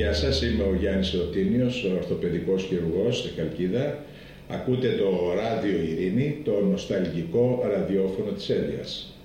Γεια σας, είμαι ο Γιάννης Ρωτίνιος, ορθοπαιδικός χειρουργός στη Χαλκίδα. Ακούτε το Ράδιο Ειρήνη, το νοσταλγικό ραδιόφωνο της Έλιας.